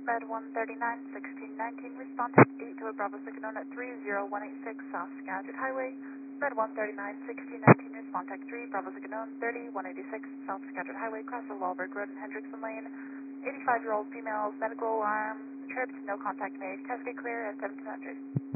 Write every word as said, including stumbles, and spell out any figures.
Med one thirty-nine, sixteen nineteen, respond to eight to a Bravo Signal at three zero one eight six South Skagit Highway. Med one thirty-nine, sixteen nineteen, respond tech three, Bravo Signal thirty, one eighty-six South Skagit Highway, cross of Wahlberg Road and Hendrickson Lane. eighty-five-year-old female, medical alarm, tripped, no contact made, custody clear at seventeen hundred.